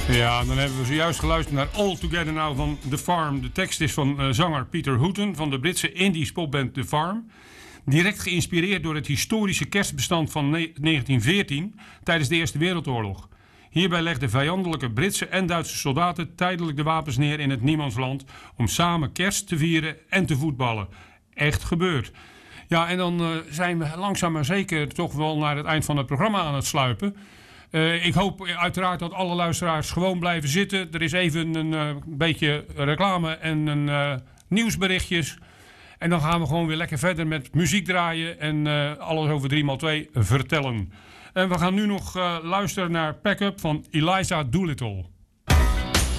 Ja, dan hebben we zojuist geluisterd naar All Together Now van The Farm. De tekst is van zanger Peter Hooton van de Britse indies popband The Farm. Direct geïnspireerd door het historische kerstbestand van 1914 tijdens de Eerste Wereldoorlog. Hierbij legden vijandelijke Britse en Duitse soldaten tijdelijk de wapens neer in het niemandsland om samen kerst te vieren en te voetballen. Echt gebeurd. Ja, en dan zijn we langzaam maar zeker toch wel naar het eind van het programma aan het sluipen. Ik hoop uiteraard dat alle luisteraars gewoon blijven zitten. Er is even een beetje reclame en nieuwsberichtjes. En dan gaan we gewoon weer lekker verder met muziek draaien en alles over 3x2 vertellen. En we gaan nu nog luisteren naar Pack Up van Eliza Doolittle.